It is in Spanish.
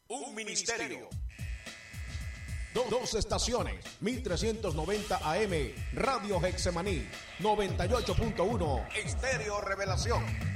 un ministerio. Dos estaciones, 1390 AM, Radio Hexemaní, 98.1, Estéreo Revelación.